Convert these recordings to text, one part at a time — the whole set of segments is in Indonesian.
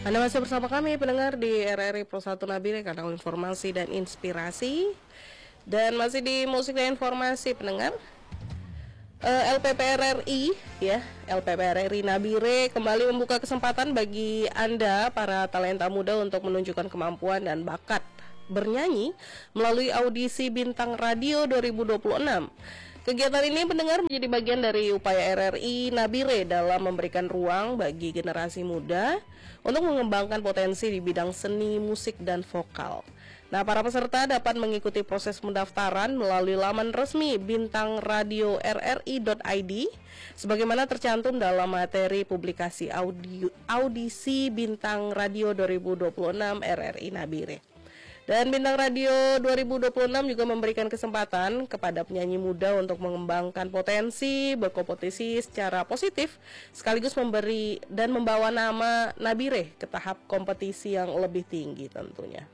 Anda masih bersama kami pendengar di RRI Pro 1 Nabire, kanal informasi dan inspirasi. Dan masih di musik dan informasi pendengar, LPPRRI ya, LPPRRI Nabire kembali membuka kesempatan bagi Anda para talenta muda untuk menunjukkan kemampuan dan bakat bernyanyi melalui audisi Bintang Radio 2026. Kegiatan ini pendengar menjadi bagian dari upaya RRI Nabire dalam memberikan ruang bagi generasi muda untuk mengembangkan potensi di bidang seni, musik, dan vokal. Nah, para peserta dapat mengikuti proses pendaftaran melalui laman resmi bintangradio.rri.id sebagaimana tercantum dalam materi publikasi audisi Bintang Radio 2026 RRI Nabire. Dan Bintang Radio 2026 juga memberikan kesempatan kepada penyanyi muda untuk mengembangkan potensi, berkompetisi secara positif, sekaligus memberi dan membawa nama Nabire ke tahap kompetisi yang lebih tinggi tentunya.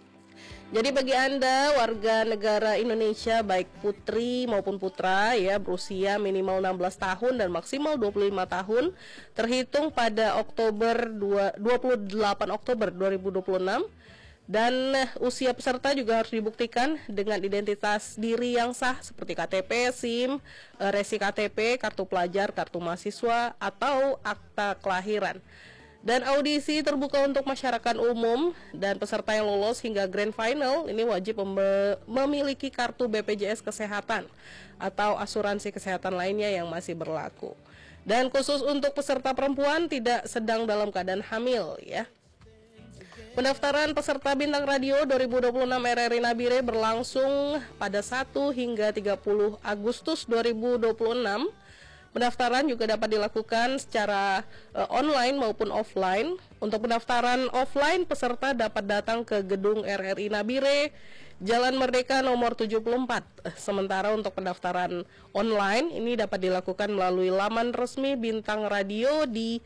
Jadi bagi Anda warga negara Indonesia baik putri maupun putra ya berusia minimal 16 tahun dan maksimal 25 tahun terhitung pada 28 Oktober 2026. Dan usia peserta juga harus dibuktikan dengan identitas diri yang sah seperti KTP, SIM, resi KTP, kartu pelajar, kartu mahasiswa, atau akta kelahiran. Dan audisi terbuka untuk masyarakat umum dan peserta yang lolos hingga grand final ini wajib memiliki kartu BPJS Kesehatan atau asuransi kesehatan lainnya yang masih berlaku. Dan khusus untuk peserta perempuan tidak sedang dalam keadaan hamil ya. Pendaftaran peserta Bintang Radio 2026 RRI Nabire berlangsung pada 1 hingga 30 Agustus 2026. Pendaftaran juga dapat dilakukan secara online maupun offline. Untuk pendaftaran offline, peserta dapat datang ke gedung RRI Nabire, Jalan Merdeka nomor 74. Sementara untuk pendaftaran online ini dapat dilakukan melalui laman resmi Bintang Radio di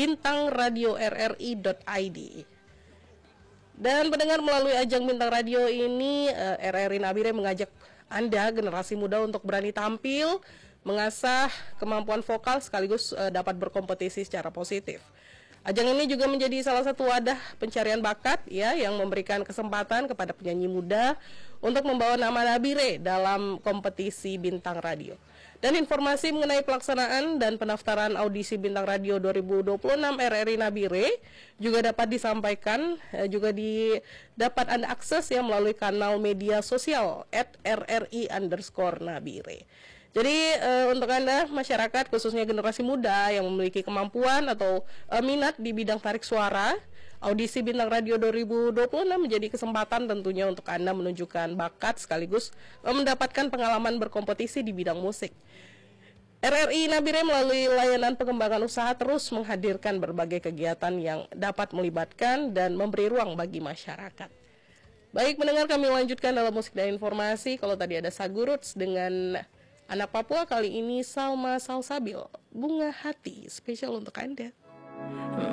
bintangradiorri.id. Dan pendengar, melalui ajang Bintang Radio ini RRI Nabire mengajak Anda generasi muda untuk berani tampil, mengasah kemampuan vokal sekaligus dapat berkompetisi secara positif. Ajang ini juga menjadi salah satu wadah pencarian bakat ya yang memberikan kesempatan kepada penyanyi muda untuk membawa nama Nabire dalam kompetisi Bintang Radio. Dan informasi mengenai pelaksanaan dan pendaftaran audisi Bintang Radio 2026 RRI Nabire juga dapat disampaikan, juga dapat Anda akses ya melalui kanal media sosial @rri_nabire. Jadi untuk Anda masyarakat khususnya generasi muda yang memiliki kemampuan atau minat di bidang tarik suara, audisi Bintang Radio 2026 menjadi kesempatan tentunya untuk Anda menunjukkan bakat sekaligus mendapatkan pengalaman berkompetisi di bidang musik. RRI Nabire melalui layanan pengembangan usaha terus menghadirkan berbagai kegiatan yang dapat melibatkan dan memberi ruang bagi masyarakat. Baik mendengar, kami lanjutkan dalam musik dan informasi. Kalau tadi ada Saguruts dengan anak Papua, kali ini Salma Salsabil, Bunga Hati, spesial untuk Anda.